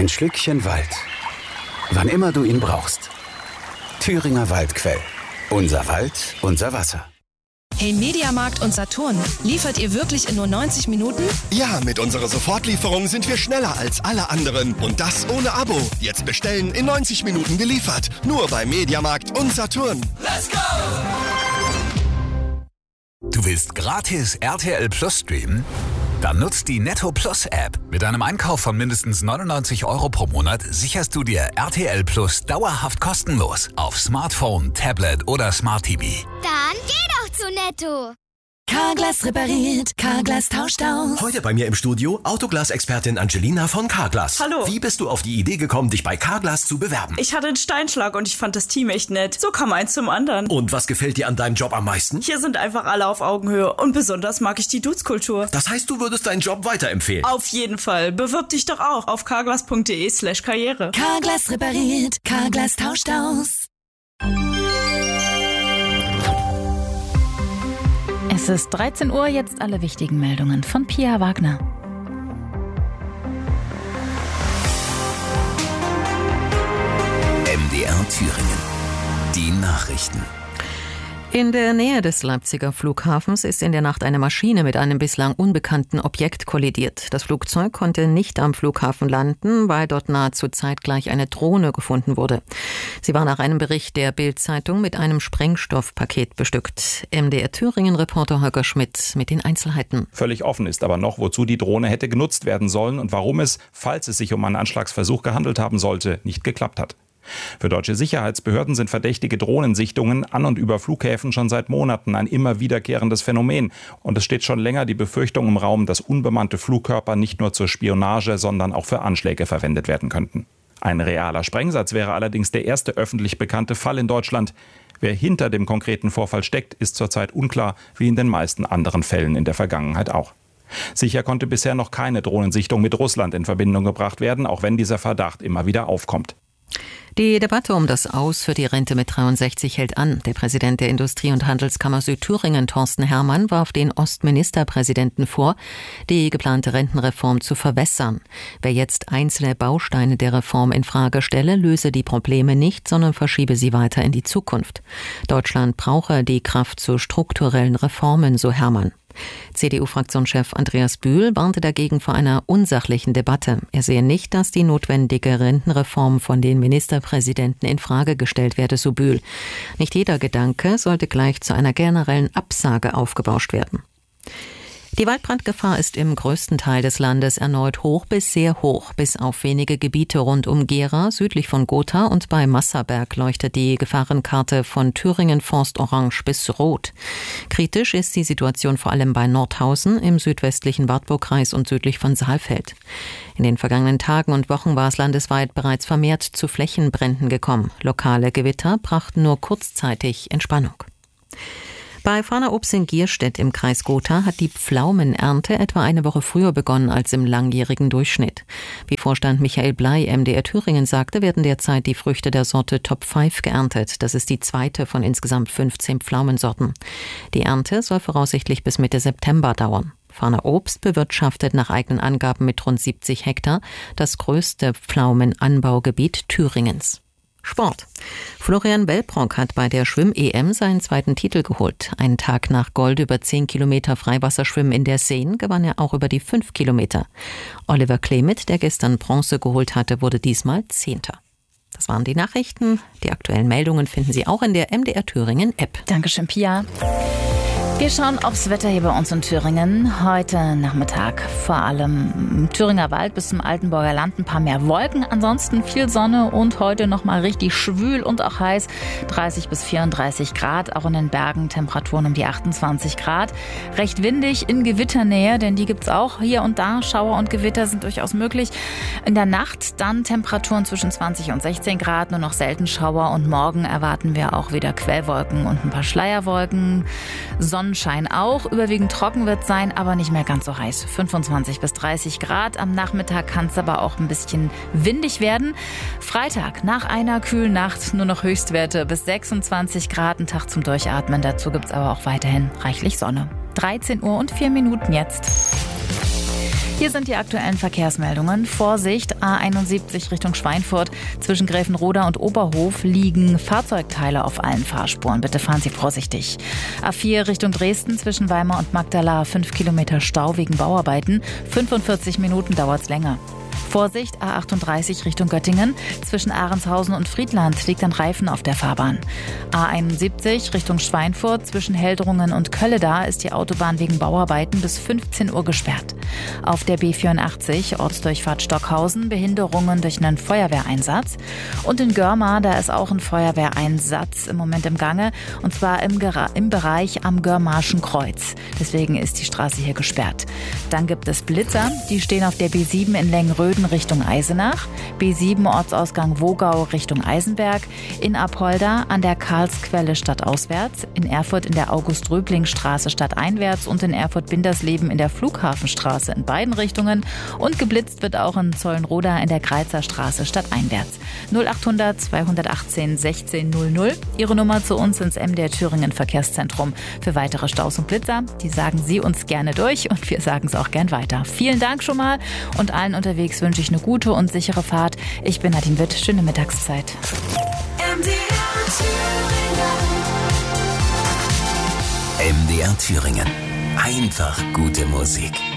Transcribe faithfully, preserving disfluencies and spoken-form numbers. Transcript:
Ein Schlückchen Wald. Wann immer du ihn brauchst. Thüringer Waldquell. Unser Wald, unser Wasser. Hey Mediamarkt und Saturn, liefert ihr wirklich in nur neunzig Minuten? Ja, mit unserer Sofortlieferung sind wir schneller als alle anderen. Und das ohne Abo. Jetzt bestellen, in neunzig Minuten geliefert. Nur bei Mediamarkt und Saturn. Let's go! Du willst gratis R T L Plus streamen? Dann nutzt die Netto Plus App. Mit einem Einkauf von mindestens neunundneunzig Euro pro Monat sicherst du dir R T L Plus dauerhaft kostenlos auf Smartphone, Tablet oder Smart T V. Dann geh doch zu Netto. Carglass repariert, Carglass tauscht aus. Heute bei mir im Studio Autoglas-Expertin Angelina von Carglass. Hallo. Wie bist du auf die Idee gekommen, dich bei Carglass zu bewerben? Ich hatte einen Steinschlag und ich fand das Team echt nett. So kam eins zum anderen. Und was gefällt dir an deinem Job am meisten? Hier sind einfach alle auf Augenhöhe und besonders mag ich die Dudes-Kultur. Das heißt, du würdest deinen Job weiterempfehlen? Auf jeden Fall. Bewirb dich doch auch auf carglass.de slash karriere. Carglass repariert, Carglass tauscht aus. Es ist dreizehn Uhr, jetzt alle wichtigen Meldungen von Pia Wagner. M D R Thüringen. Die Nachrichten. In der Nähe des Leipziger Flughafens ist in der Nacht eine Maschine mit einem bislang unbekannten Objekt kollidiert. Das Flugzeug konnte nicht am Flughafen landen, weil dort nahezu zeitgleich eine Drohne gefunden wurde. Sie war nach einem Bericht der Bild-Zeitung mit einem Sprengstoffpaket bestückt. M D R Thüringen-Reporter Holger Schmidt mit den Einzelheiten. Völlig offen ist aber noch, wozu die Drohne hätte genutzt werden sollen und warum es, falls es sich um einen Anschlagsversuch gehandelt haben sollte, nicht geklappt hat. Für deutsche Sicherheitsbehörden sind verdächtige Drohnensichtungen an und über Flughäfen schon seit Monaten ein immer wiederkehrendes Phänomen. Und es steht schon länger die Befürchtung im Raum, dass unbemannte Flugkörper nicht nur zur Spionage, sondern auch für Anschläge verwendet werden könnten. Ein realer Sprengsatz wäre allerdings der erste öffentlich bekannte Fall in Deutschland. Wer hinter dem konkreten Vorfall steckt, ist zurzeit unklar, wie in den meisten anderen Fällen in der Vergangenheit auch. Sicher konnte bisher noch keine Drohnensichtung mit Russland in Verbindung gebracht werden, auch wenn dieser Verdacht immer wieder aufkommt. Die Debatte um das Aus für die Rente mit dreiundsechzig hält an. Der Präsident der Industrie- und Handelskammer Südthüringen, Thorsten Herrmann, warf den Ostministerpräsidenten vor, die geplante Rentenreform zu verwässern. Wer jetzt einzelne Bausteine der Reform in Frage stelle, löse die Probleme nicht, sondern verschiebe sie weiter in die Zukunft. Deutschland brauche die Kraft zu strukturellen Reformen, so Herrmann. C D U-Fraktionschef Andreas Bühl warnte dagegen vor einer unsachlichen Debatte. Er sehe nicht, dass die notwendige Rentenreform von den Ministerpräsidenten in Frage gestellt werde, so Bühl. Nicht jeder Gedanke sollte gleich zu einer generellen Absage aufgebauscht werden. Die Waldbrandgefahr ist im größten Teil des Landes erneut hoch bis sehr hoch. Bis auf wenige Gebiete rund um Gera, südlich von Gotha und bei Masserberg leuchtet die Gefahrenkarte von Thüringen Forst orange bis rot. Kritisch ist die Situation vor allem bei Nordhausen im südwestlichen Wartburgkreis und südlich von Saalfeld. In den vergangenen Tagen und Wochen war es landesweit bereits vermehrt zu Flächenbränden gekommen. Lokale Gewitter brachten nur kurzzeitig Entspannung. Bei Fahner Obst in Gierstedt im Kreis Gotha hat die Pflaumenernte etwa eine Woche früher begonnen als im langjährigen Durchschnitt. Wie Vorstand Michael Bley M D R Thüringen sagte, werden derzeit die Früchte der Sorte Top fünf geerntet. Das ist die zweite von insgesamt fünfzehn Pflaumensorten. Die Ernte soll voraussichtlich bis Mitte September dauern. Fahner Obst bewirtschaftet nach eigenen Angaben mit rund siebzig Hektar das größte Pflaumenanbaugebiet Thüringens. Sport. Florian Wellbrock hat bei der Schwimm-E M seinen zweiten Titel geholt. Einen Tag nach Gold über zehn Kilometer Freiwasserschwimmen in der Seine gewann er auch über die fünf Kilometer. Oliver Klemit, der gestern Bronze geholt hatte, wurde diesmal Zehnter. Das waren die Nachrichten. Die aktuellen Meldungen finden Sie auch in der M D R Thüringen App. Dankeschön, Pia. Wir schauen aufs Wetter hier bei uns in Thüringen. Heute Nachmittag vor allem im Thüringer Wald bis zum Altenburger Land ein paar mehr Wolken. Ansonsten viel Sonne und heute nochmal richtig schwül und auch heiß. dreißig bis vierunddreißig Grad, auch in den Bergen Temperaturen um die achtundzwanzig Grad. Recht windig in Gewitternähe, denn die gibt's auch hier und da. Schauer und Gewitter sind durchaus möglich. In der Nacht dann Temperaturen zwischen zwanzig und sechzehn Grad, nur noch selten Schauer. Und morgen erwarten wir auch wieder Quellwolken und ein paar Schleierwolken. Sonne Sonnenschein auch. Überwiegend trocken wird es sein, aber nicht mehr ganz so heiß. fünfundzwanzig bis dreißig Grad. Am Nachmittag kann es aber auch ein bisschen windig werden. Freitag nach einer kühlen Nacht nur noch Höchstwerte bis sechsundzwanzig Grad. Ein Tag zum Durchatmen. Dazu gibt es aber auch weiterhin reichlich Sonne. dreizehn Uhr und vier Minuten jetzt. Hier sind die aktuellen Verkehrsmeldungen. Vorsicht, A einundsiebzig Richtung Schweinfurt. Zwischen Gräfenroda und Oberhof liegen Fahrzeugteile auf allen Fahrspuren. Bitte fahren Sie vorsichtig. A vier Richtung Dresden zwischen Weimar und Magdala. fünf Kilometer Stau wegen Bauarbeiten. fünfundvierzig Minuten dauert's länger. Vorsicht, A achtunddreißig Richtung Göttingen. Zwischen Ahrenshausen und Friedland liegt ein Reifen auf der Fahrbahn. A einundsiebzig Richtung Schweinfurt. Zwischen Heldrungen und Kölleda ist die Autobahn wegen Bauarbeiten bis fünfzehn Uhr gesperrt. Auf der B vierundachtzig Ortsdurchfahrt Stockhausen Behinderungen durch einen Feuerwehreinsatz. Und in Görmar, da ist auch ein Feuerwehreinsatz im Moment im Gange. Und zwar im, Gera- im Bereich am Görmarschen Kreuz. Deswegen ist die Straße hier gesperrt. Dann gibt es Blitzer. Die stehen auf der B sieben in Lengröden Richtung Eisenach, B sieben Ortsausgang Wogau Richtung Eisenberg, in Apolda an der Karlsquelle stadtauswärts, in Erfurt in der August-Röbling-Straße stadteinwärts und in Erfurt-Bindersleben in der Flughafenstraße in beiden Richtungen und geblitzt wird auch in Zollenroda in der Greizer Straße stadteinwärts. null achthundert zweihundertachtzehn sechzehn null null, Ihre Nummer zu uns ins M D R Thüringen Verkehrszentrum. Für weitere Staus und Blitzer, die sagen Sie uns gerne durch und wir sagen es auch gern weiter. Vielen Dank schon mal und allen unterwegs wünsche ich eine gute und sichere Fahrt. Ich bin Nadine Witt. Schöne Mittagszeit. M D R Thüringen. M D R Thüringen. Einfach gute Musik.